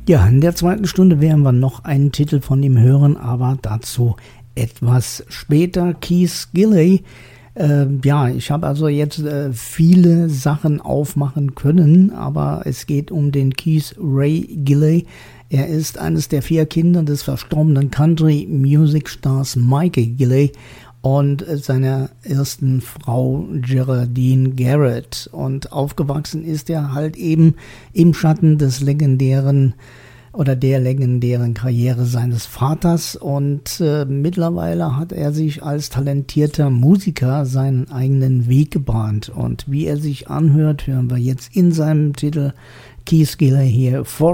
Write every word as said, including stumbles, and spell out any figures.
Ja, in der zweiten Stunde werden wir noch einen Titel von ihm hören, aber dazu etwas später. Keith Gilley. Äh, ja, ich habe also jetzt äh, viele Sachen aufmachen können, aber es geht um den Keith Ray Gilley. Er ist eines der vier Kinder des verstorbenen Country-Music-Stars Mikey Gilley und seiner ersten Frau Geraldine Garrett. Und aufgewachsen ist er halt eben im Schatten des legendären oder der legendären Karriere seines Vaters. Und äh, mittlerweile hat er sich als talentierter Musiker seinen eigenen Weg gebahnt. Und wie er sich anhört, hören wir jetzt in seinem Titel Keith Gilley hier vor